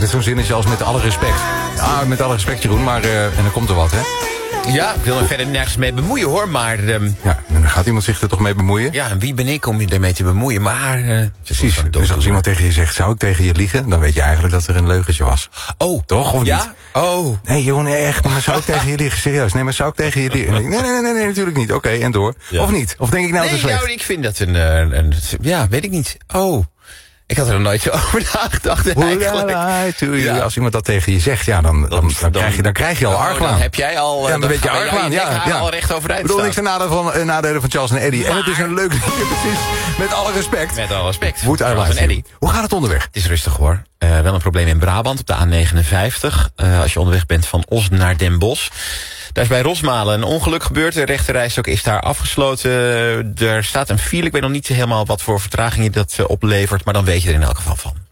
altijd zo'n zinnetje als met alle respect. Ja, met alle respect, Jeroen, maar en dan komt er wat, hè? Ja, ik wil er verder nergens mee bemoeien, hoor, maar... Ja, dan gaat iemand zich er toch mee bemoeien? Ja, en wie ben ik om je ermee te bemoeien, maar... Precies, dus als iemand tegen je zegt, zou ik tegen je liegen? Dan weet je eigenlijk dat er een leugentje was. Oh. Toch, of ja? niet? Oh. Nee, Jeroen, nee, echt, maar zou ik tegen je liegen? Serieus, nee, maar zou ik tegen je liegen? Nee, natuurlijk niet. Oké, en door. Ja. Of niet? Of denk ik nou te slecht? Nee, ik vind dat ja, weet ik niet. Oh. Ik had er nog nooit zo over nagedacht eigenlijk. Ja. Als iemand dat tegen je zegt, ja, dan krijg je al argwaan. Dan heb jij al... Ja, dan weet je argwaan. Ja. al recht overeind. Ik bedoel, niks ten nadelen van Charles en Eddie. Maar... En het is een leuk liedje, precies. Met alle respect. Met alle respect. Woed Charles en Eddie. Hoe gaat het onderweg? Het is rustig, hoor. Wel een probleem in Brabant op de A59. Als je onderweg bent van Os naar Den Bosch. Daar is bij Rosmalen een ongeluk gebeurd. De rechterrijstrook is daar afgesloten. Er staat een file. Ik weet nog niet helemaal wat voor vertraging dat oplevert. Maar dan weet je er in elk geval van.